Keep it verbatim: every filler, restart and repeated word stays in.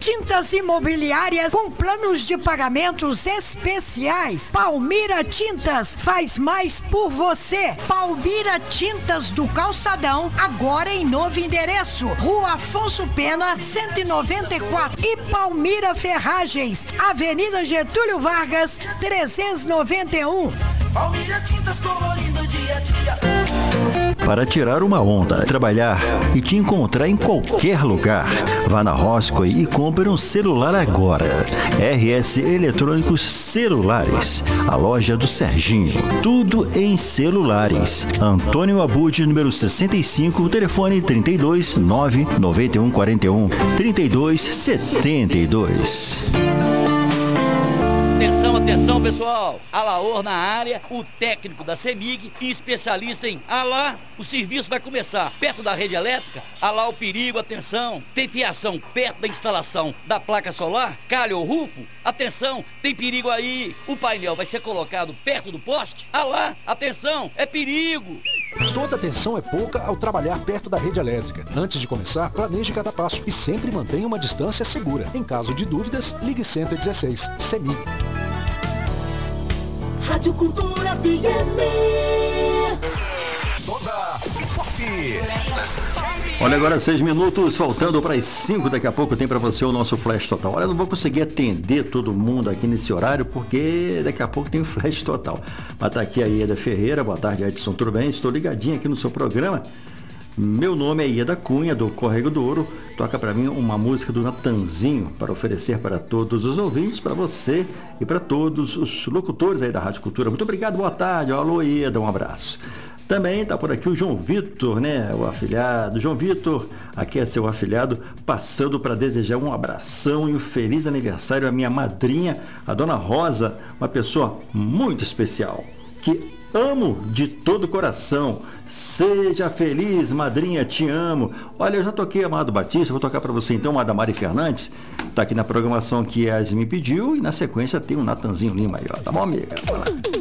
Tintas imobiliárias com planos de pagamentos especiais. Palmira Tintas faz mais por você. Palmira Tintas do Calçadão, agora em novo endereço. Rua Afonso Pena, cento e noventa e quatro. E Palmira Ferragens, Avenida Getúlio Vargas, trezentos e noventa e um. Palmira Tintas colorindo dia a dia. Para tirar uma onda, trabalhar e te encontrar em qualquer lugar. Vá na Roscoe e compre um celular agora. R S Eletrônicos Celulares, a loja do Serginho. Tudo em celulares. Antônio Abud, número sessenta e cinco, telefone trinta e dois, nove nove um quatro um, trinta e dois setenta e dois. Atenção, atenção, pessoal. Alaor na área, o técnico da CEMIG e especialista em Alá. O serviço vai começar perto da rede elétrica. Alá o perigo, atenção. Tem fiação perto da instalação da placa solar? Calha ou rufo? Atenção, tem perigo aí. O painel vai ser colocado perto do poste? Alá, atenção, é perigo. Toda atenção é pouca ao trabalhar perto da rede elétrica. Antes de começar, planeje cada passo e sempre mantenha uma distância segura. Em caso de dúvidas, ligue cento e dezesseis. CEMIG. Rádio Cultura F M. Soda Pop. Olha, agora seis minutos, faltando para as cinco. Daqui a pouco tem para você o nosso Flash Total. Olha, eu não vou conseguir atender todo mundo aqui nesse horário, porque daqui a pouco tem o Flash Total. Mas tá aqui a Ieda Ferreira. Boa tarde, Edson, tudo bem? Estou ligadinho aqui no seu programa. Meu nome é Ieda Cunha, do Córrego do Ouro. Toca para mim uma música do Natanzinho para oferecer para todos os ouvintes, para você e para todos os locutores aí da Rádio Cultura. Muito obrigado, boa tarde. Alô, Ieda, um abraço. Também está por aqui o João Vitor, né? O afilhado. João Vitor, aqui é seu afilhado, passando para desejar um abração e um feliz aniversário à minha madrinha, a Dona Rosa, uma pessoa muito especial, que amo de todo o coração. Seja feliz, madrinha, te amo. Olha, eu já toquei Amado Batista, vou tocar para você então a Adamari Fernandes. Tá aqui na programação que a Yas me pediu e na sequência tem o Natanzinho Lima aí, ó. Tá bom, amiga? Vai lá.